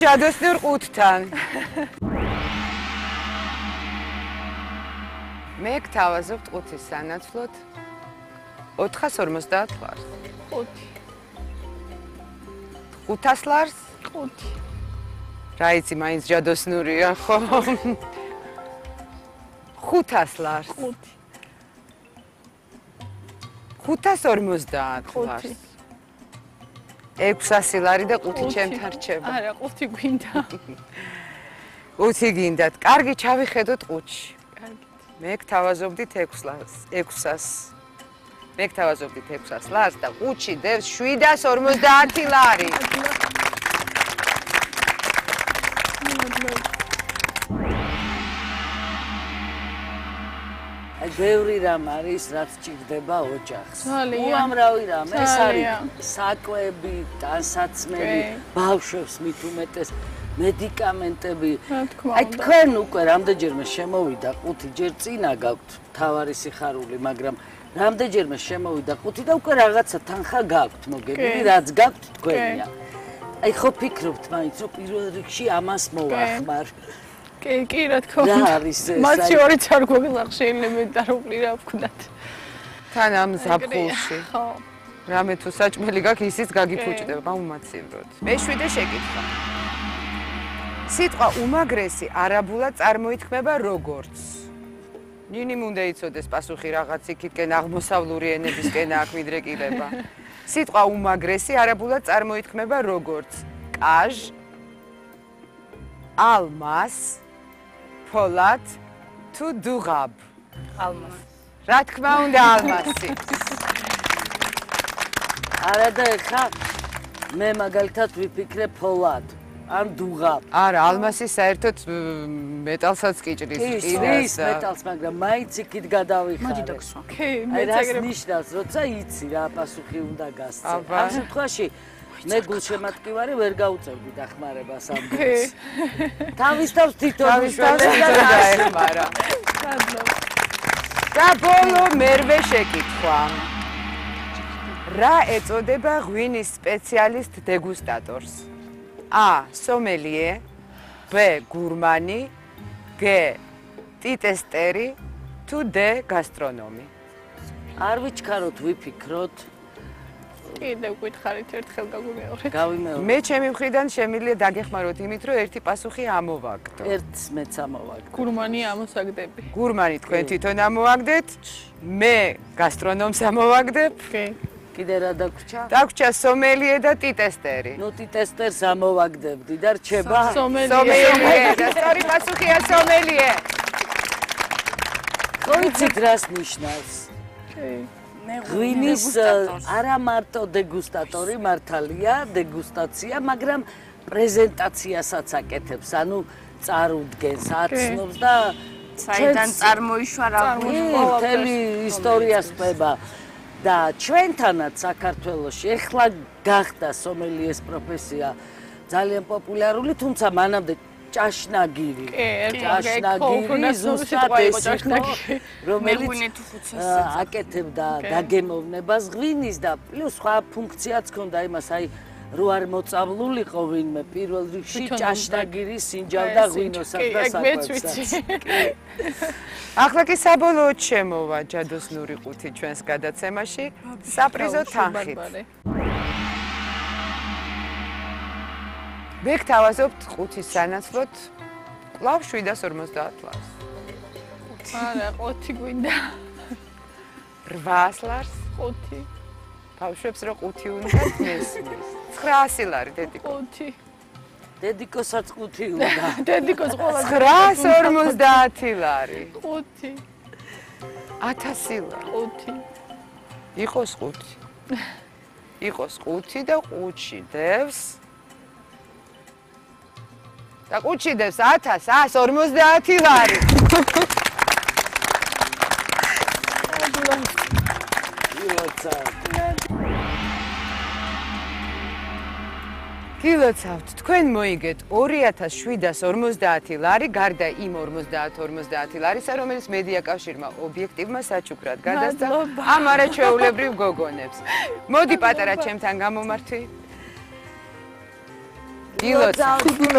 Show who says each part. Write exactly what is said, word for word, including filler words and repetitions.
Speaker 1: ჯადოსნურ ყუთთან. მე გთავაზობ ყუთის სანაცვლოდ ოთხას ორმოცდაათ ლარს.
Speaker 2: ხუთი.
Speaker 1: ხუთას ლარს?
Speaker 2: ხუთი.
Speaker 1: რა იცი, მაინც ჯადოსნურია, ხო? ხუთას ლარს.
Speaker 2: ხუთი.
Speaker 1: ხუთას ორმოცდაათ ლარს.
Speaker 2: ხუთი.
Speaker 1: ექვსასი ლარი და ყუთი ჩემთან რჩება.
Speaker 2: არა, ყუთი გვინდა.
Speaker 1: ყუთი გინდათ. კარგი, ჩავიხედოთ ყუთში.
Speaker 2: კარგით.
Speaker 1: მე გთავაზობდით ექვს ლარს, ექვსას. მე გთავაზობდით ექვსას ლარს და ყუთში დევს შვიდას ორმოცდაათი ლარი.
Speaker 3: აი ბევრი რამ არის, რაც ჭირდება ოჯახს.
Speaker 2: ძალიან.
Speaker 3: უამრავი რამ, ეს არის
Speaker 2: ძალიან.
Speaker 3: საკვები, ტანსაცმელი,
Speaker 2: კი.
Speaker 3: ბავშვებს მით უმეტეს მედიკამენტები.
Speaker 2: რა თქმა
Speaker 3: აი
Speaker 2: უნდა.
Speaker 3: თქვენ უკვე რამდენჯერმე შემოვიდა ყუთი, ჯერ წინა გაქვთ თავარი სიხარული, მაგრამ რამდენჯერმე შემოვიდა ყუთი და უკვე რაღაცა თანხა გაქვთ მოგებული,
Speaker 2: კი.
Speaker 3: რაც გაქვთ თქვენია.
Speaker 2: კი.
Speaker 3: აი ხო ფიქრობთ მაინც, რომ პირველ რიგში ამას მოვახმარ.
Speaker 2: კი, კი, რა თქმა
Speaker 3: რა
Speaker 2: უნდა.
Speaker 3: არის ეს?
Speaker 2: მათში
Speaker 3: აი-
Speaker 2: ორიც არ გვეღლახ შეიძლება დარული რა ვქნათ.
Speaker 1: თან ამ ზაფხულში.
Speaker 2: ხო.
Speaker 1: რამე თუ საჭმელი გაქვს, ისიც გაგიფუჭდება, გაუმაცივროთ. მეშვიდე შეკითხვა. სიტყვა უმაგრესი არაბულად წარმოითქმება როგორც? ნინიმ უნდა იცოდეს პასუხი რაღაც იქითკენ აღმოსავლური ენებისკენ აქ მიდრეკილება. სიტყვა უმაგრესი არაბულად წარმოითქმება როგორც? კაჟ, ალმას, ფოლად თუ დუღაბ?
Speaker 2: ალმას.
Speaker 1: რა თქმა უნდა, ალმასი.
Speaker 3: არა და ეხა მე მაგალითად ვიფიქრე ფოლად ან დუღაბ.
Speaker 1: არა, ალმასი საერთოდ მეტალსაც კიჭრის
Speaker 3: ის ის მეტალს, მაგრამ მაინც იქით გადავიხარე.
Speaker 2: მოდი დაგსვა. კი,
Speaker 3: აი
Speaker 2: მე
Speaker 3: რას
Speaker 2: წაგრებ.
Speaker 3: ნიშნავს, როცა იცი რა პასუხი უნდა გასცე.
Speaker 1: აბა.
Speaker 3: ამ შემთხვევაში მე გულშემატკივარი ვერ გაუწევდი დახმარებას ამ
Speaker 2: კი.
Speaker 3: დროს. თავის თავს თვითონ
Speaker 1: თავის თავს
Speaker 3: ვიშველი და
Speaker 1: თვითონ
Speaker 3: რა.
Speaker 1: დაეხმარა. და ბოლო მერვე შეკითხვა. რა ეწოდება ღვინის სპეციალისტ დეგუსტატორს? A. სომელიე, B. გურმანი, G. ტიტესტერი თუ D. გასტრონომი?
Speaker 3: არ ვიჩქაროთ, ვიფიქროთ,
Speaker 2: კიდევ გითხარით ერთხელ გაგვიმეორეთ.
Speaker 3: გავიმეორე.
Speaker 1: მე ჩემი მხრიდან შემიძლია დაგეხმაროთ იმით, რომ ერთი პასუხი ამოვაგდო.
Speaker 3: ერთს მეც ამოვაგდე.
Speaker 2: გურმანი ამოსაგდები.
Speaker 1: გურმანი თქვენ თვითონ ამოვაგდეთ, მე გასტრონომს ამოვაგდებ.
Speaker 2: კი.
Speaker 3: კიდე რა დაგვრჩა?
Speaker 1: დაგვრჩა სომელიე და ტიტესტერი.
Speaker 3: ნუ ტესტერს ამოვაგდებდი და რჩება
Speaker 2: სომელიე.
Speaker 1: სომელიე და სწორი პასუხია სომელიე.
Speaker 3: ხო იცით რას ნიშნავს?
Speaker 2: კი.
Speaker 3: ღვინის არა მარტო დეგუსტატორი მართალია, დეგუსტაცია, მაგრამ პრეზენტაციასაც აკეთებს, ანუ წარუდგენს, აცნობს და
Speaker 4: საიდან წარმოიშვა რა
Speaker 3: კი, მთელი ისტორია სწება. და ჩვენთანაც საქართველოში ეხლა გახდა სომელიეს პროფესია ძალიან პოპულარული, თუმცა მანამდე ჭაშნაგირი.
Speaker 2: კი, ერთი
Speaker 3: ჭაშნაგირი ზუსტად ეს იყო, რომელიც აკეთებდა დაგემოვნებას ღვინის და პლუს სხვა ფუნქციაც ჰქონდა იმას, აი რო არ მოწამლულიყო ვინმე პირველ რიგში ჭაშნაგირი სინჯავდა ღვინოსაც და საკვებსაც.
Speaker 1: ახლა კი საბოლოოდ შემოვა ჯადოსნური ყუთი ჩვენს გადაცემაში საპრიზო თანხით. მე გთავაზობთ ყუთის სანაცვლოდ კვლავ შვიდას ორმოცდაათ ლარს.
Speaker 2: არა, ყუთი გვინდა.
Speaker 1: რვას ლარს?
Speaker 2: ყუთი.
Speaker 1: ბავშვებს რო ყუთი უნდათ მესმის. ცხრაასი ლარი დედიკო.
Speaker 2: ყუთი.
Speaker 3: დედიკოსაც ყუთი უნდა.
Speaker 2: დედიკოს ყველა
Speaker 1: ცხრაას ორმოცდაათი ლარი.
Speaker 2: ყუთი.
Speaker 1: ათასი ლარი.
Speaker 2: ყუთი.
Speaker 1: იყოს ყუთი. იყოს ყუთი და ყუთში დევს და ყუთში დევს ათას ას ორმოცდაათი ლარი. გილოცავთ, თქვენ მოიგეთ ორი ათას შვიდას ორმოცდაათი ლარი, გარდა იმ ორმოცდაათ ორმოცდაათი ლარისა, რომელიც მედია კავშირმა ობიექტივმა საჩუქრად გადასცა ამ არაჩვეულებრივ გოგონებს. მოდი პატარა ჩემთან გამომართვი. გილოცავთ.